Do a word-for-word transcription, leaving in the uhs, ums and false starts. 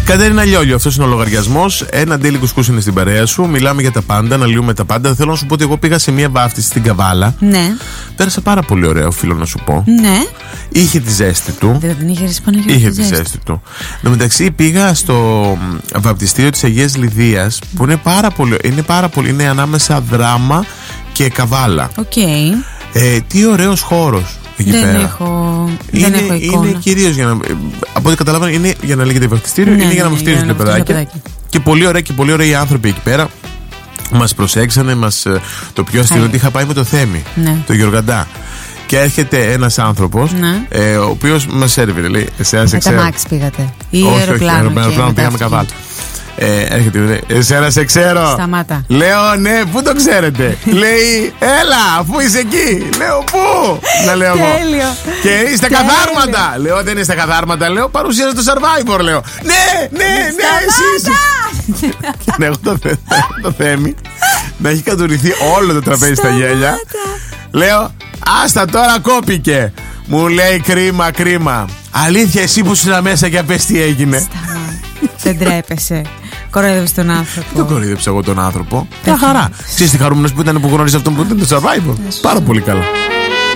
Κατερίνα Λιόλιο, αυτός είναι ο λογαριασμός. Ένα ντέλι κουσκούς είναι στην παρέα σου. Μιλάμε για τα πάντα, αναλύουμε τα πάντα. Θέλω να σου πω ότι εγώ πήγα σε μια βάφτιση στην Καβάλα. Ναι. Πέρασα πάρα πολύ ωραίο, οφείλω να σου πω. Ναι. Είχε τη ζέστη του. Δεν την είχε ρίξει πάνω για Είχε τη ζέστη, ζέστη του. Εν τω μεταξύ πήγα στο βαπτιστήριο της Αγίας Λιδίας, που είναι πάρα πολύ. Είναι, πάρα πολύ, είναι ανάμεσα Δράμα και Καβάλα. Οκ. Okay. Ε, τι ωραίος χώρος. Εκεί δεν, πέρα. Έχω, είναι, δεν έχω εικόνα. Είναι κυρίως για να. Από ό,τι καταλαβαίνω, είναι για να λέγεται βαπτιστήριο, ναι, είναι για να βαφτίζουν τα παιδάκια. Και πολύ ωραία και πολύ ωραίοι άνθρωποι εκεί πέρα. Μας προσέξανε, μας, το πιο αστείο ότι είχα πάει με το Θέμη, ναι. το Γιωργαντά. Και έρχεται ένας άνθρωπος, ναι. ε, ο οποίος μας έρευε. Λέει: εσένα σε ξέρω. Με τα Μάξ πήγατε. Ή όχι, αεροπλάνο. Όχι, αεροπλάνο πήγαμε Καβάλα. Ε, έρχεται, λέει: εσένα σε ξέρω. Σταμάτα. Λέω: ναι, πού το ξέρετε. Λέει: έλα, αφού είσαι εκεί. Λέω: πού. Να λέω εγώ. Και είσαι στα καθάρματα. Λέω: δεν είναι στα καθάρματα. Λέω: παρουσίαζε το Survivor. Λέω: ναι, ναι, ναι, εσύ. Και έχω το Θέμη να έχει κατουρηθεί όλο το τραπέζι στα γέλια. Λέω: άστα τώρα, κόπηκε. Μου λέει: κρίμα, κρίμα. Αλήθεια, εσύ που ήσουν μέσα και πες τι έγινε. Δεν τρέπεσαι. Κοροϊδεύεις τον άνθρωπο. Δεν κοροϊδεύσα εγώ τον άνθρωπο. Μια χαρά. Ξέρεις τι χαρούμενος που ήταν που γνώρισε αυτόν που ήταν το Survivor. Πάρα πολύ καλά.